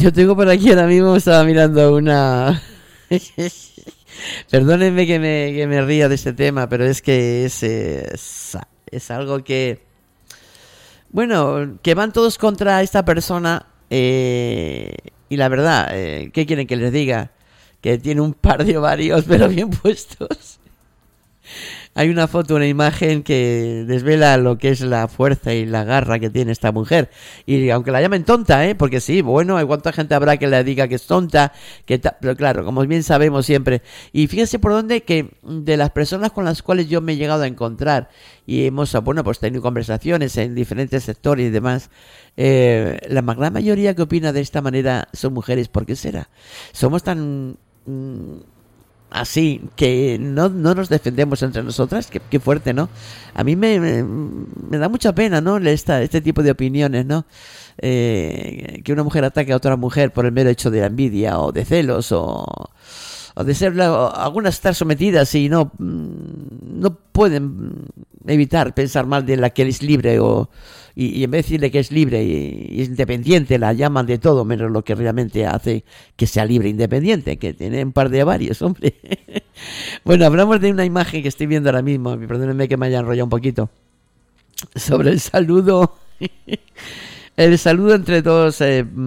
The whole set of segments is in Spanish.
Yo tengo por aquí ahora mismo, estaba mirando una... Perdónenme que me ría de este tema, pero es que es algo que... Bueno, que van todos contra esta persona y la verdad, ¿qué quieren que les diga? Que tiene un par de ovarios, pero bien puestos. Hay una foto, una imagen que desvela lo que es la fuerza y la garra que tiene esta mujer. Y aunque la llamen tonta, porque sí, bueno, hay cuánta gente habrá que le diga que es tonta, pero claro, como bien sabemos siempre. Y fíjense por dónde que de las personas con las cuales yo me he llegado a encontrar y hemos, bueno, pues tenido conversaciones en diferentes sectores y demás, la gran mayoría que opina de esta manera son mujeres. ¿Por qué será? Somos tan... así, que no nos defendemos entre nosotras, qué fuerte, ¿no? A mí me da mucha pena, ¿no? Este tipo de opiniones, ¿no? Que una mujer ataque a otra mujer por el mero hecho de la envidia o de celos o de ser algunas estar sometidas y no pueden evitar pensar mal de la que es libre y en vez de decirle que es libre y es independiente, la llaman de todo menos lo que realmente hace que sea libre e independiente, que tiene un par de ovarios, hombre. Bueno, hablamos de una imagen que estoy viendo ahora mismo, perdónenme que me haya enrollado un poquito, sobre el saludo entre dos,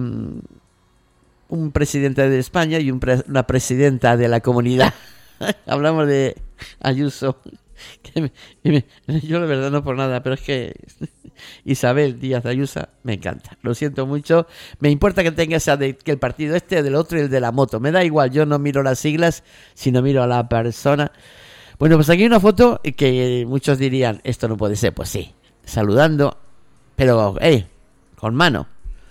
un presidente de España y una presidenta de la comunidad. Hablamos de Ayuso. Yo la verdad no por nada, pero es que Isabel Díaz Ayuso me encanta, lo siento mucho, me importa que tenga que el partido del otro y el de la moto, me da igual, yo no miro las siglas, sino miro a la persona. Bueno, pues aquí hay una foto que muchos dirían, esto no puede ser, pues sí, saludando, pero con mano,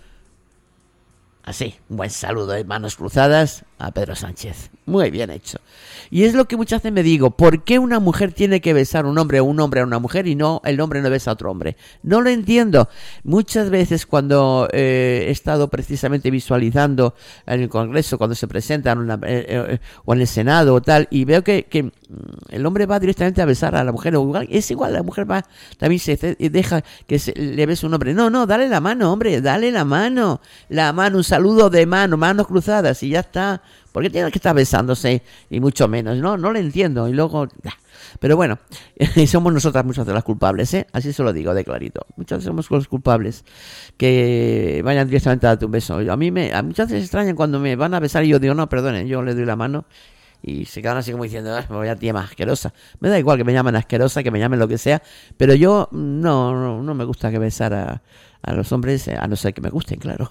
así, un buen saludo de manos cruzadas a Pedro Sánchez. Muy bien hecho. Y es lo que muchas veces me digo, ¿por qué una mujer tiene que besar a un hombre a una mujer y no el hombre no besa a otro hombre? No lo entiendo. Muchas veces cuando he estado precisamente visualizando en el Congreso, cuando se presentan o en el Senado o tal, y veo que el hombre va directamente a besar a la mujer, es igual, la mujer va, también se deja que le bese un hombre. No, dale la mano, hombre, dale la mano, un saludo de manos cruzadas y ya está. ¿Por qué tienen que estar besándose? Y mucho menos, no lo entiendo. Y luego, pero bueno, somos nosotras muchas de las culpables, así se lo digo de clarito. Muchas veces somos los culpables que vayan directamente a darte un beso. A muchas veces extrañan cuando me van a besar y yo digo, no, perdonen, yo le doy la mano. Y se quedan así como diciendo, me voy a tía más asquerosa. Me da igual que me llamen asquerosa, que me llamen lo que sea, pero yo no me gusta que besar a los hombres, a no ser que me gusten, claro.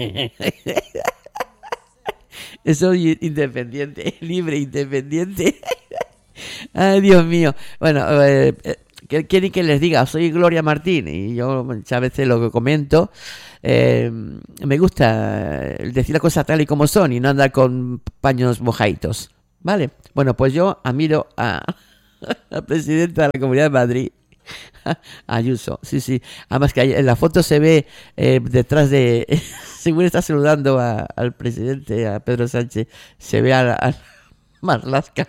Soy independiente, libre, independiente. Ay, Dios mío. Bueno, ¿qué quieren que les diga? Soy Gloria Martín y yo muchas veces lo que comento, me gusta decir las cosas tal y como son y no andar con paños mojaditos, ¿vale? Bueno, pues yo admiro a la presidenta de la Comunidad de Madrid, Ayuso, sí. Además que en la foto se ve detrás de... según está saludando al presidente, a Pedro Sánchez, se ve a Marlaska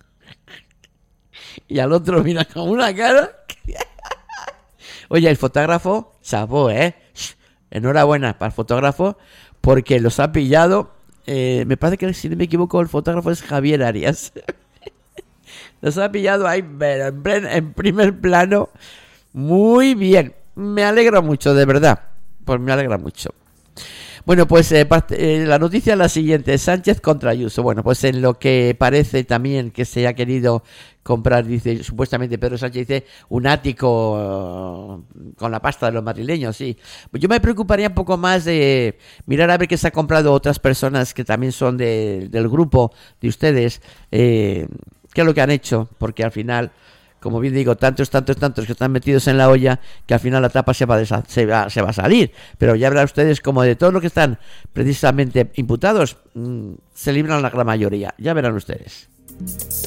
y al otro mira con una cara. Oye, el fotógrafo, chapó, enhorabuena para el fotógrafo, porque los ha pillado. Me parece que, si no me equivoco, el fotógrafo es Javier Arias. Los ha pillado ahí en primer plano. Muy bien. Me alegra mucho, de verdad. Pues me alegra mucho. Bueno, pues la noticia es la siguiente. Sánchez contra Ayuso. Bueno, pues en lo que parece también que se ha querido comprar, dice, supuestamente Pedro Sánchez dice, un ático con la pasta de los madrileños, sí. Pues yo me preocuparía un poco más de mirar a ver qué se ha comprado otras personas que también son del grupo de ustedes, qué es lo que han hecho, porque al final, como bien digo, tantos que están metidos en la olla, que al final la tapa se va a salir. Pero ya verán ustedes como de todos los que están precisamente imputados, se libran la gran mayoría. Ya verán ustedes.